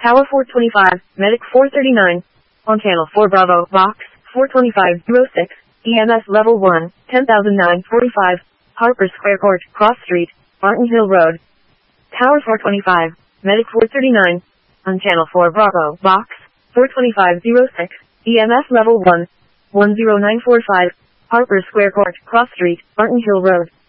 Tower 425, Medic 439. On Channel 4 Bravo, Box 42506, EMS Level 1, 10,945, Harper Square Court, Cross Street, Martin Hill Road. Tower 425, Medic 439. On Channel 4 Bravo, Box 42506, EMS Level 1, 10945, Harper Square Court, Cross Street, Martin Hill Road.